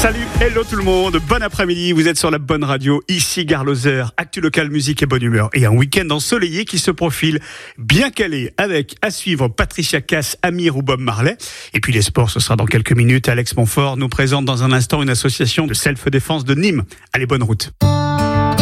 Salut, hello tout le monde, bon après-midi, vous êtes sur la bonne radio, ici Gare Lozère, actu local, musique et bonne humeur. Et un week-end ensoleillé qui se profile, bien calé, avec à suivre Patricia Cass, Amir ou Bob Marley. Et puis les sports, ce sera dans quelques minutes. Alex Montfort nous présente dans un instant une association de self-défense de Nîmes. Allez, bonne route.